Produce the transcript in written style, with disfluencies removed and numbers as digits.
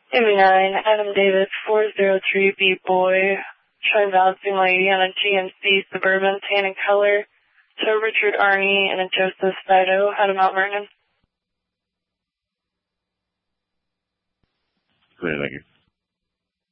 ME9, Adam Davis, 403B boy, showing balancing lady on a GMC Suburban, tan in color, to Richard Arney and a Joseph Spido out of Mount Vernon. Clear, thank you.